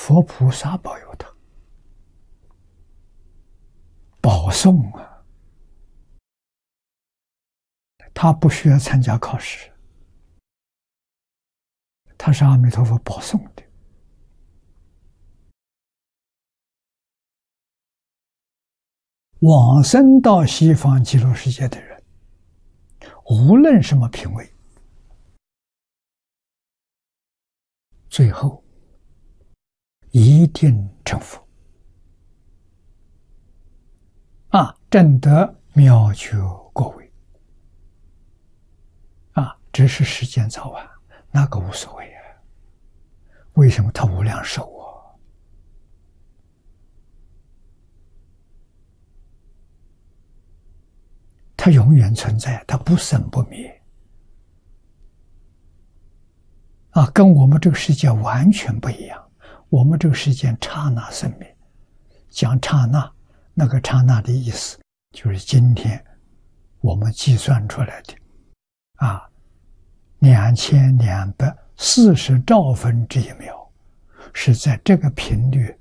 佛菩萨保佑他，保送啊，他不需要参加考试，他是阿弥陀佛保送的。往生到西方极乐世界的人，无论什么品位，最后一定成佛啊，证得妙觉果位啊，只是时间早晚，那个无所谓啊。为什么他无量寿啊？它永远存在，它不生不灭啊，跟我们这个世界完全不一样。我们这个世界刹那生灭，讲刹那，那个刹那的意思就是今天我们计算出来的啊，2240兆分之一秒，是在这个频率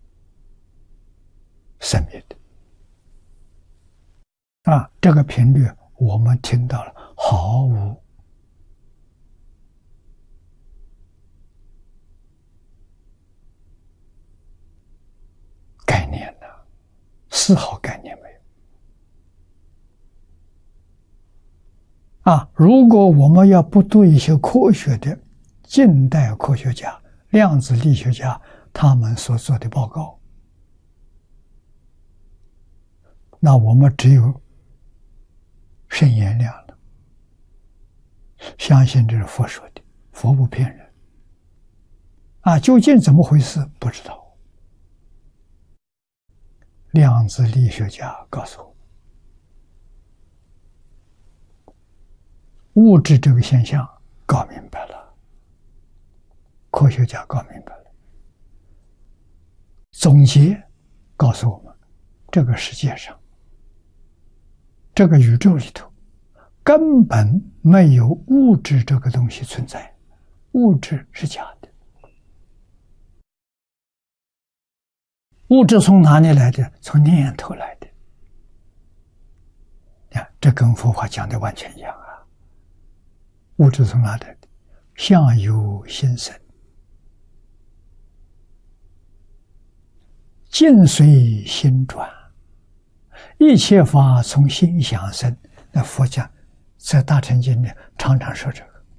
生灭的。啊，这个频率我们听到了，毫无概念了，丝毫概念没有。啊，如果我们要不读一些科学的近代科学家、量子力学家他们所做的报告，那我们只有圣言量了，相信这是佛说的，佛不骗人啊！究竟怎么回事不知道。量子力学家告诉我，物质这个现象搞明白了，科学家搞明白了，总结告诉我们，这个世界上，这个宇宙里头根本没有物质这个东西存在，物质是假的。物质从哪里来的？从念头来的。看，这跟佛法讲的完全一样啊。物质从哪来的？相由心生，境随心转，一切法从心想生。那佛讲在大乘经里常常说这个，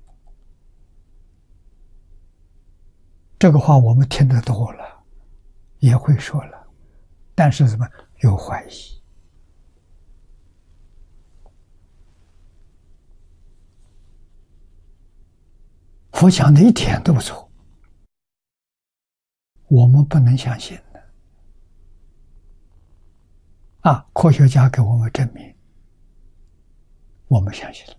这个话我们听得多了，也会说了，但是什么有怀疑。佛讲的一点都不错，我们不能相信的啊！科学家给我们证明，我们相信了。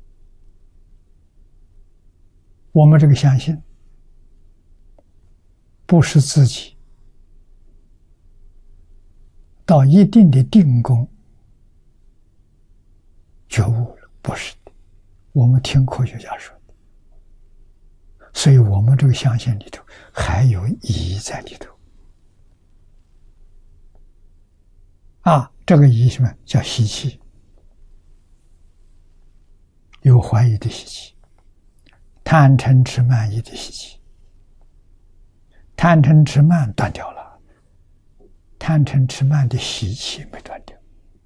我们这个相信，不是自己到一定的定功觉悟了，不是的。我们听科学家说的，所以我们这个相信里头还有意义在里头。啊，这个意义什么叫习气？有怀疑的习气，贪嗔痴慢疑的习气。贪嗔痴慢断掉了，贪嗔痴慢的习气没断掉。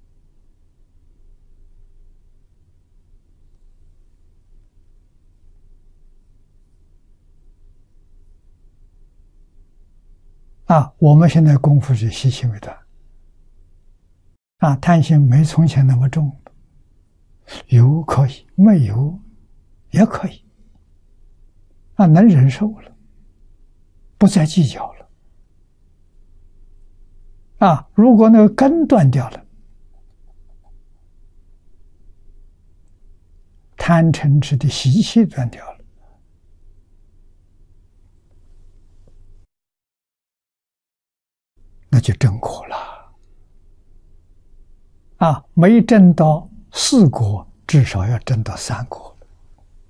啊，我们现在功夫是习气没断。啊，贪心没从前那么重，有可以，没有也可以。啊，能忍受了，不再计较了。啊，如果那个根断掉了，贪嗔痴的习气断掉了，那就真苦了。啊，没证到4果，至少要证到3果。